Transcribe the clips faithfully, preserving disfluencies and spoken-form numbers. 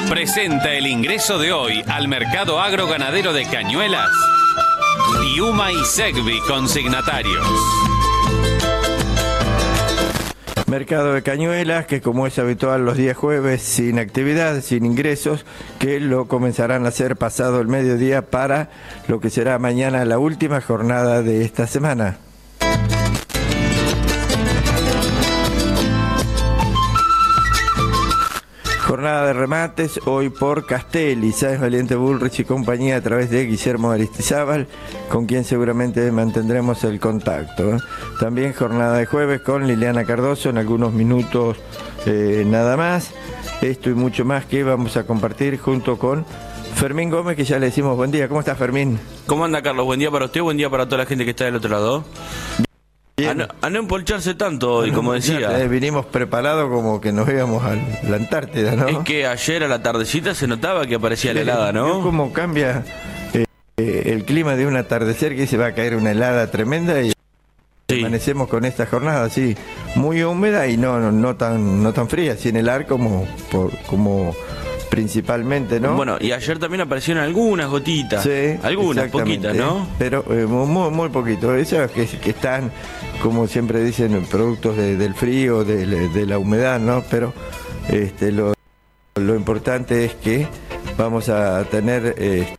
presenta el ingreso de hoy al mercado agroganadero de Cañuelas. Diuma y Segvi consignatarios. Mercado de Cañuelas, que como es habitual los días jueves, sin actividad, sin ingresos, que lo comenzarán a hacer pasado el mediodía para lo que será mañana la última jornada de esta semana. Jornada de remates hoy por Castelli, Sáenz Valiente Bullrich y compañía a través de Guillermo Aristizábal, con quien seguramente mantendremos el contacto. ¿eh? También jornada de jueves con Liliana Cardoso en algunos minutos eh, nada más. Esto y mucho más que vamos a compartir junto con Fermín Gómez, que ya le decimos buen día. ¿Cómo estás, Fermín? ¿Cómo anda, Carlos? Buen día para usted, buen día para toda la gente que está del otro lado. A no, a no empolcharse tanto hoy, como decía. Eh, vinimos preparados como que nos íbamos a la Antártida, ¿no? Es que ayer a la tardecita se notaba que aparecía la helada, ¿no? Cómo cambia eh, eh, el clima de un atardecer, que se va a caer una helada tremenda y sí. Amanecemos con esta jornada así, muy húmeda y no no, no tan no tan fría, sin helar como por, como principalmente, ¿no? Bueno, y ayer también aparecieron algunas gotitas, sí, algunas poquitas, ¿no? Pero eh, muy, muy poquito, esas que, que están, como siempre dicen, productos de, del frío, de, de la humedad, ¿no? Pero este, lo, lo importante es que vamos a tener eh,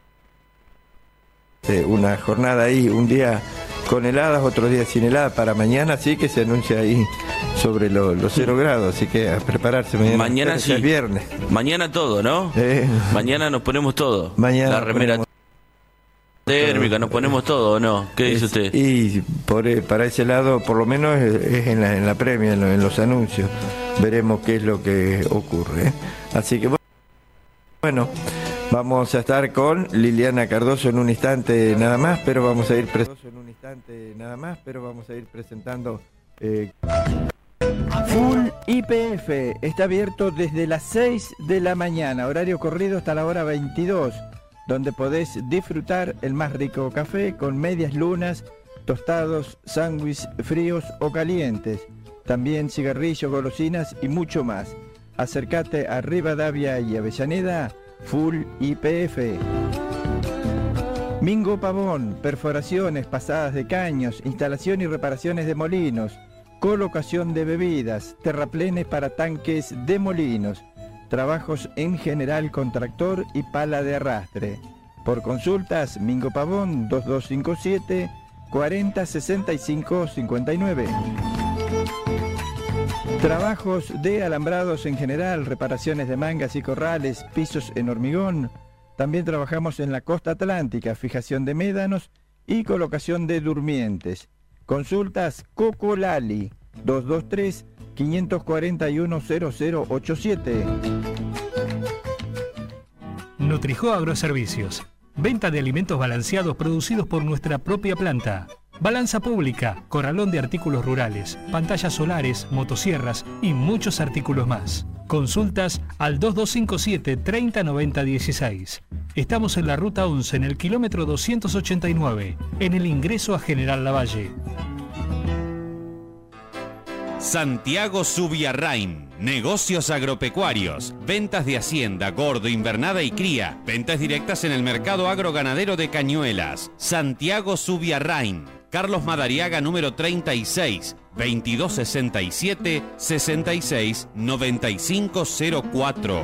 una jornada ahí, un día con heladas, otro día sin heladas, para mañana sí que se anuncia ahí sobre lo, los cero grados, así que a prepararse mañana. Mañana sí. Es viernes. Mañana todo, ¿no? Eh. Mañana nos ponemos todo. Mañana la remera ponemos... térmica, nos ponemos todo, ¿o no? ¿Qué es, dice usted? Y por, para ese lado, por lo menos es, es en, la, en la premia, en, lo, en los anuncios. Veremos qué es lo que ocurre. ¿eh? Así que bueno, vamos a estar con Liliana Cardoso en un instante nada más, pero vamos a ir pre- en un instante nada más, pero vamos a ir presentando. Eh... Full I P F está abierto desde las seis de la mañana, horario corrido hasta la hora veintidós, donde podés disfrutar el más rico café con medias lunas, tostados, sándwiches fríos o calientes, también cigarrillos, golosinas y mucho más. Acércate a Rivadavia y Avellaneda, Full I P F. Mingo Pavón, perforaciones, pasadas de caños, instalación y reparaciones de molinos, colocación de bebidas, terraplenes para tanques de molinos, trabajos en general con tractor y pala de arrastre. Por consultas, Mingo Pavón dos dos cinco siete, cuarenta sesenta y cinco cincuenta y nueve. Trabajos de alambrados en general, reparaciones de mangas y corrales, pisos en hormigón. También trabajamos en la costa atlántica, fijación de médanos y colocación de durmientes. Consultas Coco Lali, dos dos tres, cinco cuatro uno, cero cero ocho siete. Nutrijó Agroservicios. Venta de alimentos balanceados producidos por nuestra propia planta. Balanza pública, corralón de artículos rurales, pantallas solares, motosierras y muchos artículos más. Consultas al dos dos cinco siete, treinta noventa dieciséis. Estamos en la ruta once, en el kilómetro doscientos ochenta y nueve, en el ingreso a General Lavalle. Santiago Subiarrain, negocios agropecuarios, ventas de hacienda, gordo, invernada y cría, ventas directas en el mercado agroganadero de Cañuelas. Santiago Subiarrain, Carlos Madariaga número treinta y seis, veintidós sesenta y siete, sesenta y seis, noventa y cinco cero cuatro.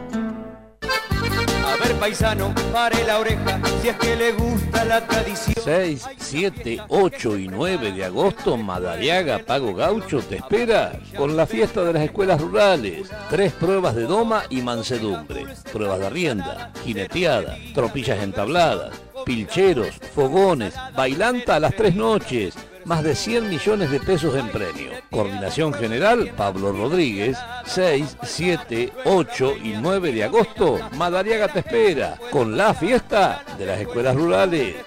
A ver, paisano, pare la oreja, si es que le gusta la tradición. seis, siete, ocho y nueve de agosto, Madariaga Pago Gaucho te espera con la fiesta de las escuelas rurales. Tres pruebas de doma y mansedumbre, pruebas de rienda, jineteada, tropillas entabladas, pilcheros, fogones, bailanta a las tres noches. Más de cien millones de pesos en premio. Coordinación General, Pablo Rodríguez. seis, siete, ocho y nueve de agosto, Madariaga te espera con la fiesta de las escuelas rurales.